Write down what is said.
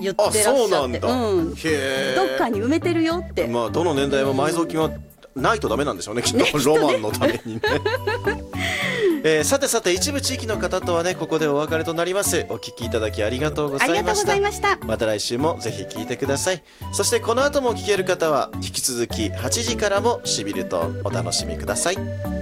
言ってらっしゃって、 そうなんだ、 どっかに埋めてるよって。 まあどの年代も埋蔵金はないとダメなんでしょうね、きっとロマンのためにねさてさて、一部地域の方とはねここでお別れとなります。お聞きいただきありがとうございました。 ありがとうございました。 また来週もぜひ聞いてください。そしてこの後も聞ける方は引き続き8時からもしびれとお楽しみください。